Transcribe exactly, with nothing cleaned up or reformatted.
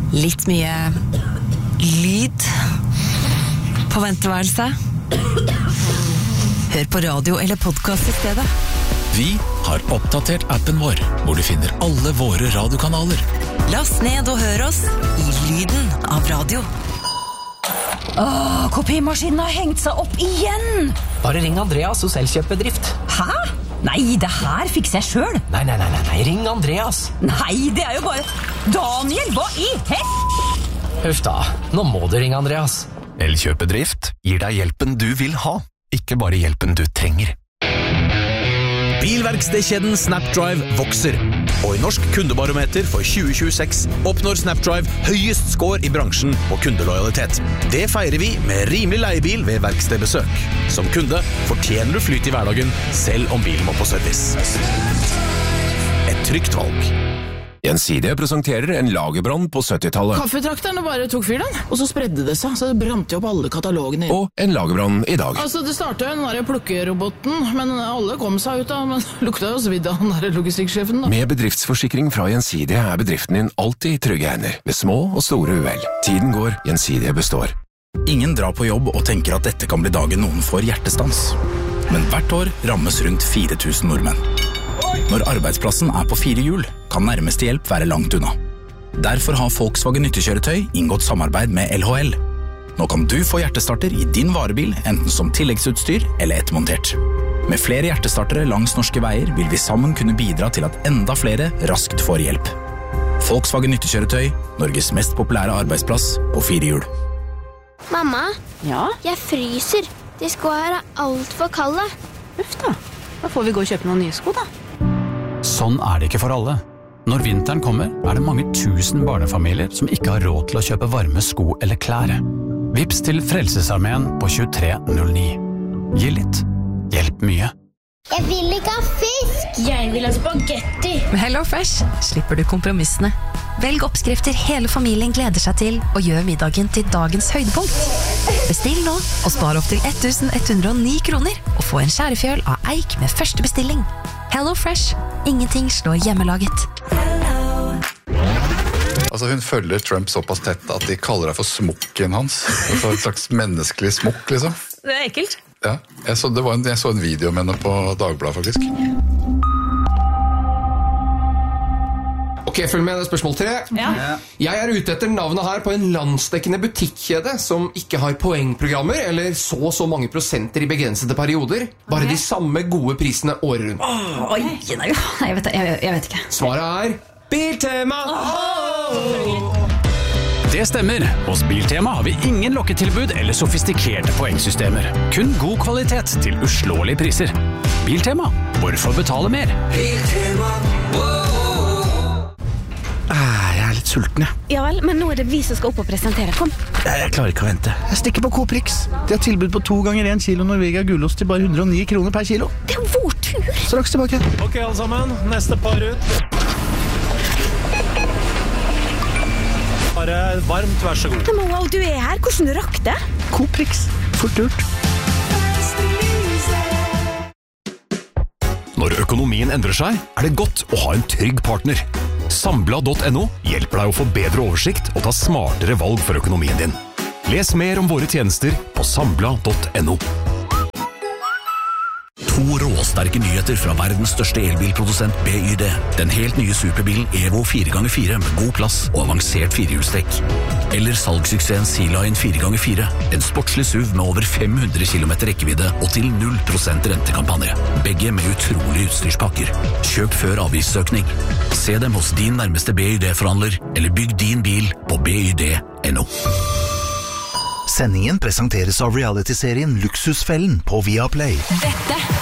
Litt mye lyd på venteværelset. Hør på radio eller podcast i stedet. Vi har oppdatert appen vår, hvor du finner alle våre radiokanaler. Last ned og hør oss i lyden av radio. Åh, kopimaskinen har hengt seg opp igjen! Bare ring Andreas og Selvkjøpbedrift. Hæ? Nei, det her fikser jeg selv. Nei, nei, nei, nei, ring Andreas. Nei, det er jo bare... Daniel, hva i hett? Huff da, nå må du ringe Andreas. Elkjøpbedrift gir deg hjelpen du vil ha, ikke bare hjelpen du trenger. Bilverkstedkjeden Snapdrive vokser, og i Norsk kundebarometer for tjue tjueseks oppnår Snapdrive høyest score i bransjen på kundelojalitet. Det feirer vi med rimelig leiebil ved verkstedbesøk. Som kunde fortjener du flyt i hverdagen, selv om bilen må på service. Et trygt valg. Gjensidige presenterer en lagerbrann på syttitallet. Kaffetrakterne bare tok fyr den, og så spredde det seg, så det brant jo opp alle katalogene. Og en lagerbrann i dag. Altså, det startet jo den der plukkeroboten, men alle kom seg ut av, men lukta jo svidd av den der logistikksjefen da. Med bedriftsforsikring fra Gjensidige er bedriften din alltid i trygge hender, ved små og store uhell. Tiden går, Gjensidige består. Ingen drar på jobb og tenker at dette kan bli dagen noen får hjertestans. Men hvert år rammes rundt fire tusen nordmenn. Når arbeidsplassen er på fire hjul, kan nærmeste hjelp være langt unna. Derfor har Volkswagen nyttekjøretøy inngått samarbeid med L H L. Nå kan du få hjertestarter i din varebil, enten som tilleggsutstyr eller ettermontert. Med flere hjertestartere langs norske veier vil vi sammen kunne bidra til at enda flere raskt får hjelp. Volkswagen nyttekjøretøy, Norges mest populære arbeidsplass på fire hjul. Mamma, Ja? jeg fryser. De skoene her er alt for kalde. Uff da. Da får vi gå og kjøpe noen nye sko da. Sånn er det ikke for alle. Når vinteren kommer, er det mange tusen barnefamilier som ikke har råd til å kjøpe varme sko eller klær. Vips til Frelsesarmeen på tjuetre null ni. Gi litt. Hjelp mye. Jeg vil ikke ha fisk! Jeg vil ha spagetti! Med HelloFresh slipper du kompromissene. Velg oppskrifter hele familien gleder seg til, og gjør middagen til dagens høydepunkt. Bestill nå, og spar opp til ett tusen ett hundre og ni kroner, og få en skjærefjøl av eik med første bestilling. HelloFresh. Ingenting slår hjemmelaget. Altså hun følger Trump såpass tett at de kaller det for smokken hans. Altså et slags menneskelig smokk, liksom. Det er ekkelt. Ja, jeg så, det var en, jeg så en video med henne på Dagbladet, faktisk. Ok, følg med, det er spørsmål tre. Ja. Jeg er ute etter navnet her på en landsdekkende butikkjede som ikke har poengprogrammer, eller så og så mange prosenter i begrensede perioder. Bare Ok. de samme gode prisene året rundt. Oi, nei, jeg vet, jeg, jeg vet ikke. Svaret er Biltema! Det stemmer. Hos Biltema har vi ingen lokketilbud eller sofistikerte poengsystemer. Kun god kvalitet til uslåelige priser. Biltema. Hvorfor betale mer? Jeg er litt sulten, jeg. Ja vel, men nå er det vi som skal opp og presentere. Kom. Jeg, jeg klarer ikke å vente. Jeg stikker på Coprix. De har tilbud på to ganger en kilo Norvegia gulost til bare hundre og ni kroner per kilo. Det er jo vår tur. Straks tilbake. Ok, alle sammen. Neste par ut. Bare varmt, vær så god. Men wow, du er her. Hvordan rakk det? Coprix. Fort gjort. Når økonomien endrer seg, er det godt å ha en trygg partner. Sambla punktum no hjelper deg å få bedre oversikt og ta smartere valg for økonomien din. Les mer om våre tjenester på sambla punktum no. To råsterke nyheter fra verdens største elbilprodusent B Y D. Den helt nye superbilen Evo fire ganger fire med god plass og avansert firehjulstrekk. Eller salgssuksessen Sea-Line fire ganger fire. En sportslig S U V med over fem hundre kilometer rekkevidde og til null prosent rentekampanje. Begge med utrolige utstyrspakker. Kjøp før avgiftsøkning. Se dem hos din nærmeste B Y D-forhandler, eller bygg din bil på B Y D punktum no. Sendingen presenteres av reality-serien Luksusfellen på Viaplay. Dette